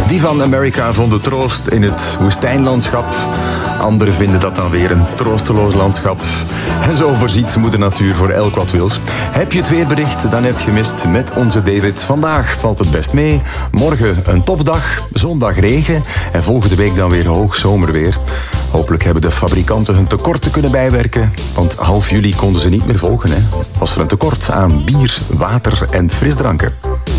Die van Amerika vonden troost in het woestijnlandschap. Anderen vinden dat dan weer een troosteloos landschap. En zo voorziet moeder natuur voor elk wat wils. Heb je het weerbericht daarnet gemist met onze David? Vandaag valt het best mee. Morgen een topdag, zondag regen en volgende week dan weer hoog zomerweer. Hopelijk hebben de fabrikanten hun tekorten kunnen bijwerken, want half juli konden ze niet meer volgen. Was er een tekort aan bier, water en frisdranken.